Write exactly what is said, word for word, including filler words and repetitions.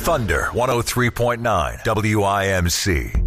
Thunder one oh three point nine W I M C.